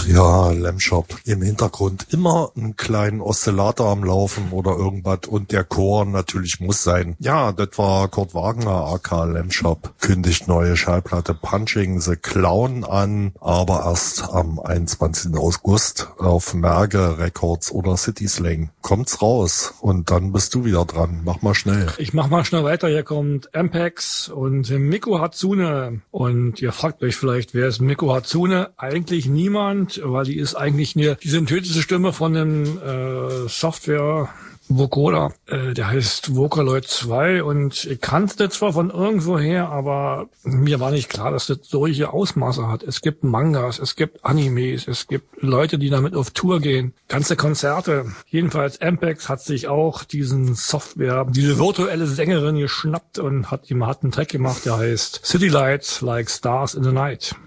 ja, Lamshop. Im Hintergrund immer einen kleinen Oszillator am Laufen oder irgendwas und der Chor natürlich muss sein. Ja, das war Kurt Wagner, aka Lamshop. Kündigt neue Schallplatte Punching the Clown an, aber erst am 21. August auf Merge Records oder City Slang. Kommt's raus und dann bist du wieder dran. Mach mal schnell. Ich mach mal schnell weiter. Hier kommt Ampex und Miku Hatsune. Und ihr fragt euch vielleicht, wer ist Miku Hatsune? Eigentlich niemand, weil die ist eigentlich die synthetische Stimme von einem Software Vocoder, der heißt Vocaloid 2 und ich kannte das zwar von irgendwoher, aber mir war nicht klar, dass das solche Ausmaße hat. Es gibt Mangas, es gibt Animes, es gibt Leute, die damit auf Tour gehen, ganze Konzerte. Jedenfalls Ampex hat sich auch diese virtuelle Sängerin geschnappt und hat einen Track gemacht, der heißt City Lights Like Stars in the Night.